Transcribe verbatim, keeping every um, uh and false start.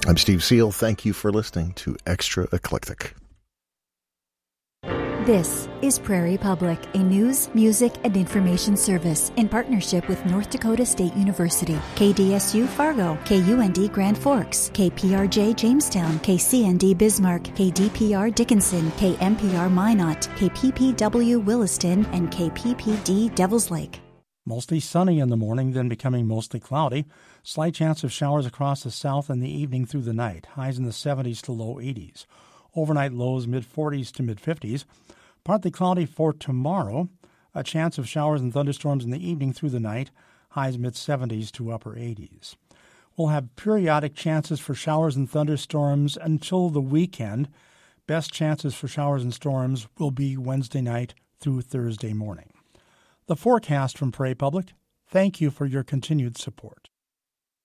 I'm Steve Seal. Thank you for listening to Extra Eclectic. This is Prairie Public, a news, music, and information service in partnership with North Dakota State University, K D S U Fargo, K U N D Grand Forks, K P R J Jamestown, K C N D Bismarck, K D P R Dickinson, K M P R Minot, K P P W Williston, and K P P D Devils Lake. Mostly sunny in the morning, then becoming mostly cloudy. Slight chance of showers across the south in the evening through the night. Highs in the seventies to low eighties. Overnight lows mid-forties to mid-fifties. Partly cloudy for tomorrow. A chance of showers and thunderstorms in the evening through the night. Highs mid-seventies to upper eighties. We'll have periodic chances for showers and thunderstorms until the weekend. Best chances for showers and storms will be Wednesday night through Thursday morning. The forecast from Prairie Public. Thank you for your continued support.